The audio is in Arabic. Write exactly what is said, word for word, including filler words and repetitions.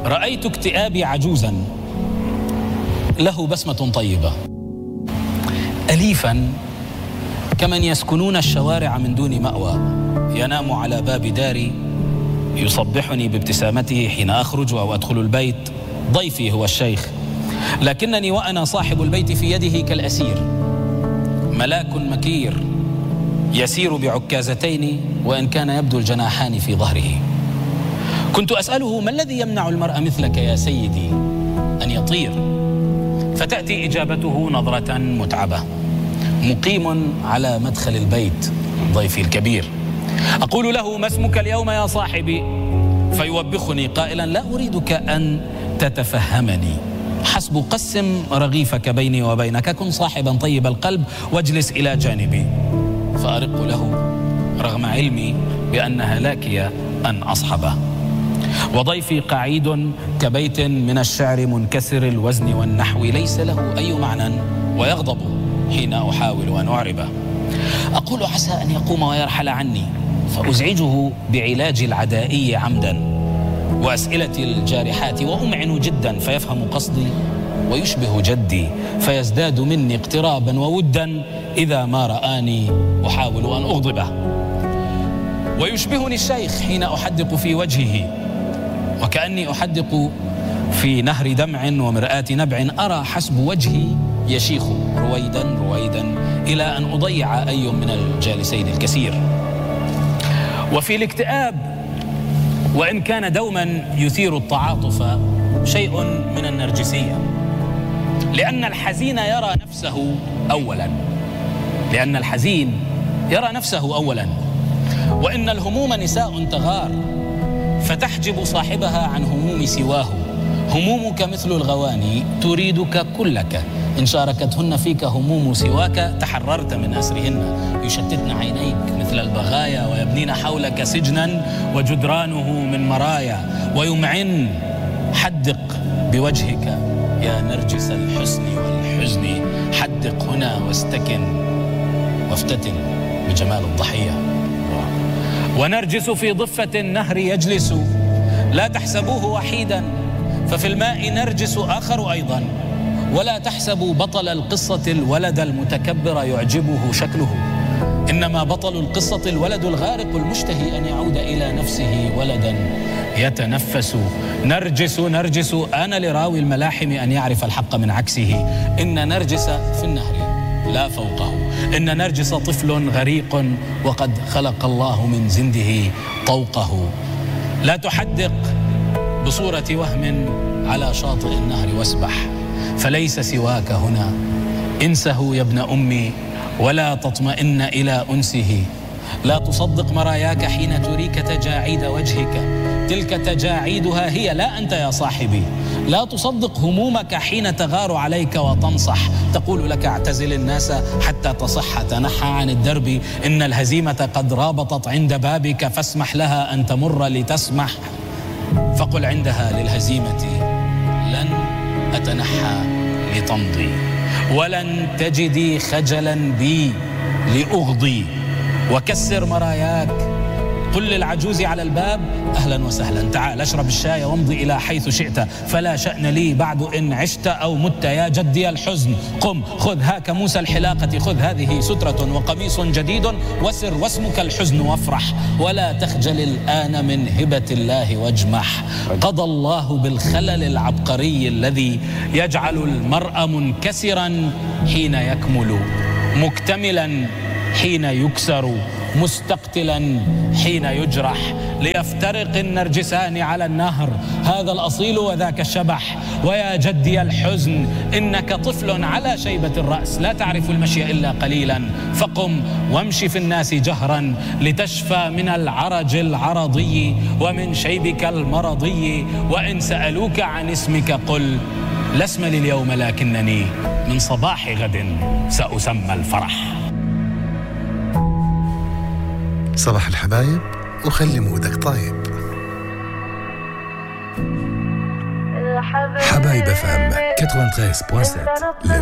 رأيت اكتئابي عجوزا له بسمة طيبة، أليفا كمن يسكنون الشوارع من دون مأوى، ينام على باب داري يصبحني بابتسامته حين أخرج أو أدخل البيت. ضيفي هو الشيخ، لكنني وأنا صاحب البيت في يده كالأسير، ملاك مكير يسير بعكازتين وإن كان يبدو الجناحان في ظهره. كنت أسأله: ما الذي يمنع المرء مثلك يا سيدي أن يطير؟ فتأتي إجابته نظرة متعبة: مقيم على مدخل البيت ضيفي الكبير. أقول له: ما اسمك اليوم يا صاحبي؟ فيوبخني قائلا: لا أريدك أن تتفهمني، حسب قسم رغيفك بيني وبينك، كن صاحبا طيب القلب واجلس إلى جانبي. فأرق له رغم علمي بأن هلاكي أن أصحبه. وضيفي قعيد كبيت من الشعر منكسر الوزن والنحو، ليس له أي معنى، ويغضب حين أحاول أن أعربه. أقول: عسى أن يقوم ويرحل عني، فأزعجه بعلاج العدائي عمدا وأسئلة الجارحات، وأمعن جدا فيفهم قصدي ويشبه جدي، فيزداد مني اقترابا وودا إذا ما رآني أحاول أن أغضبه. ويشبهني الشيخ حين أحدق في وجهه، وكأني أحدق في نهر دمع ومرآة نبع، أرى حسب وجهي يشيخ رويدا رويدا إلى أن أضيع أي من الجالسين الكثير. وفي الاكتئاب، وإن كان دوما يثير التعاطف، شيء من النرجسية، لأن الحزين يرى نفسه أولا لأن الحزين يرى نفسه أولا وإن الهموم نساء تغار فتحجب صاحبها عن هموم سواه. همومك مثل الغواني تريدك كلك، إن شاركتهن فيك هموم سواك تحررت من أسرهن. يشتتن عينيك مثل البغايا ويبنين حولك سجنا وجدرانه من مرايا. ويمعن حدق بوجهك يا نرجس الحسن والحزن، حدق هنا واستكن وافتتن بجمال الضحية. ونرجس في ضفة النهر يجلس، لا تحسبوه وحيدا ففي الماء نرجس آخر أيضا. ولا تحسبوا بطل القصة الولد المتكبر يعجبه شكله، إنما بطل القصة الولد الغارق المشتهي أن يعود إلى نفسه ولدا يتنفس. نرجس نرجس آن لراوي الملاحم أن يعرف الحق من عكسه. إن نرجس في النهر لا فوقه، إن نرجس طفل غريق وقد خلق الله من زنده طوقه. لا تحدق بصورة وهم على شاطئ النهر واسبح، فليس سواك هنا. انسه يا ابن أمي ولا تطمئن إلى أنسه. لا تصدق مراياك حين تريك تجاعيد وجهك، تلك تجاعيدها هي لا أنت يا صاحبي. لا تصدق همومك حين تغار عليك وتنصح، تقول لك اعتزل الناس حتى تصح، تنحى عن الدرب، إن الهزيمة قد رابطت عند بابك، فاسمح لها أن تمر لتسمح. فقل عندها للهزيمة لن أتنحى لتمضي، ولن تجدي خجلا بي لأغضي. وكسر مراياك، قل للعجوز على الباب أهلا وسهلا، تعال اشرب الشاي وامضي إلى حيث شئت، فلا شأن لي بعد إن عشت أو مت يا جدي الحزن. قم خذ هاك موسى الحلاقة، خذ هذه سترة وقميص جديد، وسر واسمك الحزن وافرح، ولا تخجل الآن من هبة الله واجمح. قضى الله بالخلل العبقري الذي يجعل المرء منكسرا حين يكمل، مكتملا حين يكسر، مستقتلا حين يجرح. ليفترق النرجسان على النهر، هذا الأصيل وذاك الشبح. ويا جدي الحزن إنك طفل على شيبة الرأس، لا تعرف المشي إلا قليلا، فقم وامشي في الناس جهرا لتشفى من العرج العرضي ومن شيبك المرضي. وإن سألوك عن اسمك قل لا اسم لي اليوم لكنني من صباح غد سأسمى الفرح. صباح الحبايب وخلي مودك طيب. حبايب اف ام ثمانية وثمانين فاصلة سبعة.